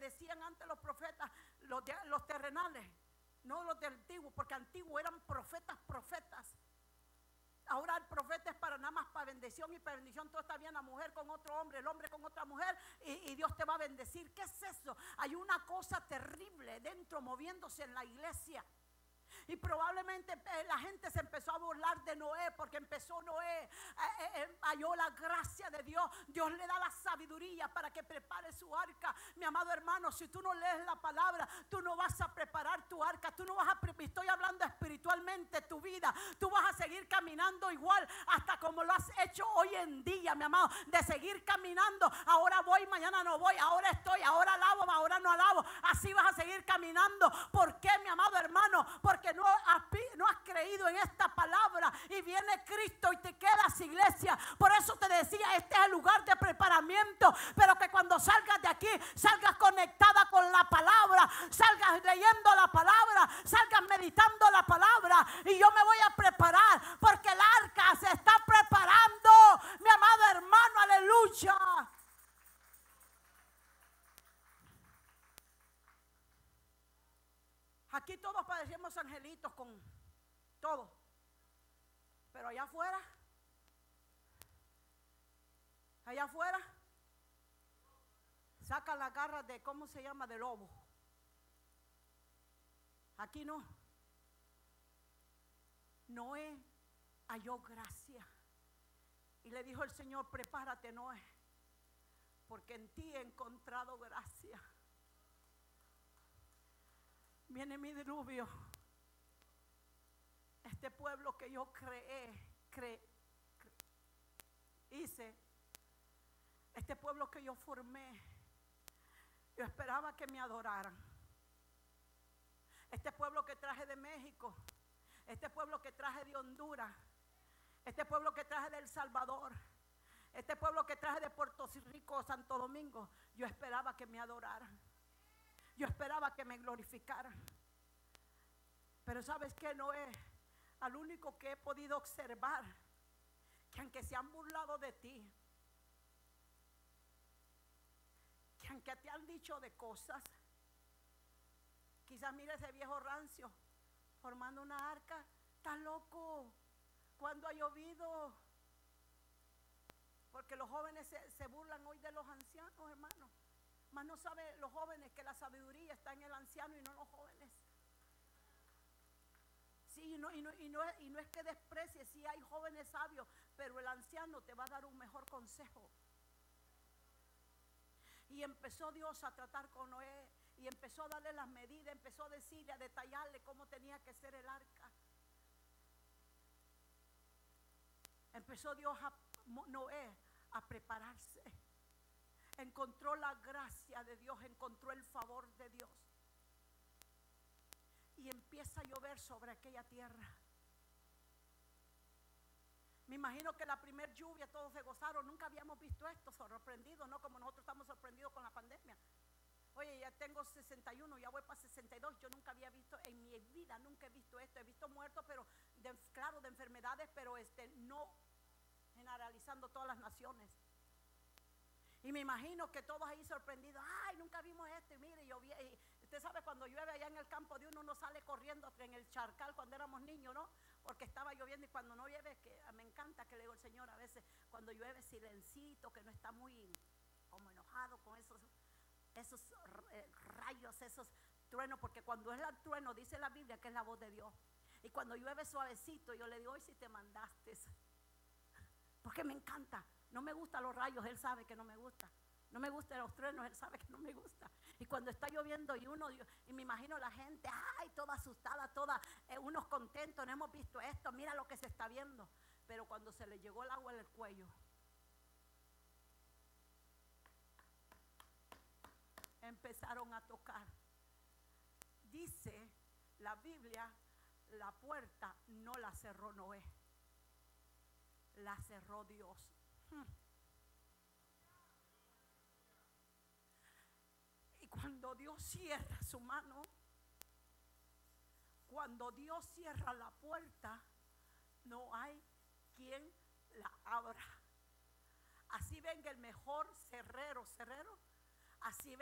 decían antes los profetas, los terrenales, no los del antiguo, porque antiguos eran profetas. Ahora el profeta es para nada más para bendición, y para bendición todo está bien, la mujer con otro hombre, el hombre con otra mujer, y Dios te va a bendecir. ¿Qué es eso? Hay una cosa terrible dentro moviéndose en la iglesia. Y probablemente la gente se empezó a burlar de Noé, porque empezó Noé, halló la gracia de Dios. Dios le da la sabiduría para que prepare su arca. Mi amado hermano, si tú no lees la palabra, tú no vas a preparar tu arca. Tú no vas a, estoy hablando espiritualmente, tu vida. Tú vas a seguir caminando igual hasta como lo has hecho hoy en día, mi amado. De seguir caminando, ahora voy, mañana no voy, ahora estoy, ahora alabo, ahora no alabo. Así vas a seguir caminando. ¿Por qué, mi amado hermano? Porque no has creído en esta palabra, y viene Cristo y te quedas, iglesia. Por eso te decía, este es el lugar de preparamiento, pero que cuando salgas de aquí, salgas conectada con la palabra, salgas leyendo la palabra, salgas meditando la palabra. Y yo me voy a preparar, porque el arca se está preparando, mi amado hermano, aleluya. Aquí todos padecemos angelitos con todo, pero allá afuera, sacan las garras de, ¿cómo se llama?, de lobo. Aquí no. Noé halló gracia y le dijo el Señor: prepárate, Noé, porque en ti he encontrado gracia. Viene mi diluvio. Este pueblo que yo hice, este pueblo que yo formé, yo esperaba que me adoraran. Este pueblo que traje de México, este pueblo que traje de Honduras, este pueblo que traje de El Salvador, este pueblo que traje de Puerto Rico, Santo Domingo, yo esperaba que me adoraran. Yo esperaba que me glorificaran. Pero ¿sabes qué, Noé? Al único que he podido observar, que aunque se han burlado de ti, que aunque te han dicho de cosas, quizás mira ese viejo rancio formando una arca. Estás loco. ¿Cuándo ha llovido? Porque los jóvenes se burlan hoy de los ancianos, hermano. Mas no saben los jóvenes que la sabiduría está en el anciano y no en los jóvenes. Sí, y no es que desprecie, sí hay jóvenes sabios, pero el anciano te va a dar un mejor consejo. Y empezó Dios a tratar con Noé, y empezó a darle las medidas, empezó a decirle, a detallarle cómo tenía que ser el arca. Empezó Noé a prepararse. Encontró la gracia de Dios, encontró el favor de Dios. Y empieza a llover sobre aquella tierra. Me imagino que la primer lluvia todos se gozaron. Nunca habíamos visto esto, sorprendidos, ¿no? Como nosotros estamos sorprendidos con la pandemia. Oye, ya tengo 61, ya voy para 62. Yo nunca había visto, en mi vida nunca he visto esto. He visto muertos, pero claro, de enfermedades, pero no generalizando todas las naciones. Y me imagino que todos ahí sorprendidos, ay, nunca vimos esto. Y mire, llovía. Y usted sabe, cuando llueve allá en el campo de uno sale corriendo en el charcal cuando éramos niños, ¿no? Porque estaba lloviendo. Y cuando no llueve, que me encanta, que le digo al Señor a veces, cuando llueve silencito, que no está muy como enojado con esos rayos, esos truenos. Porque cuando es el trueno, dice la Biblia que es la voz de Dios. Y cuando llueve suavecito, yo le digo, hoy sí te mandaste. Porque me encanta. No me gustan los rayos, Él sabe que no me gusta. No me gustan los truenos, Él sabe que no me gusta. Y cuando está lloviendo y me imagino la gente, ay, toda asustada, unos contentos, no hemos visto esto, mira lo que se está viendo. Pero cuando se le llegó el agua en el cuello, empezaron a tocar. Dice la Biblia, la puerta no la cerró Noé, la cerró Dios. Y cuando Dios cierra su mano, cuando Dios cierra la puerta, no hay quien la abra. Así venga el mejor cerrero, así